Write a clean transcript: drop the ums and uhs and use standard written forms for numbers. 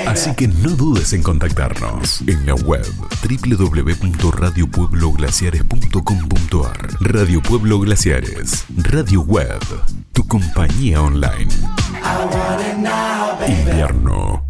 Así que no dudes en contactarnos en la web www.radiopuebloglaciares.com.ar. Radio Pueblo Glaciares, Radio Web, tu compañía online. Invierno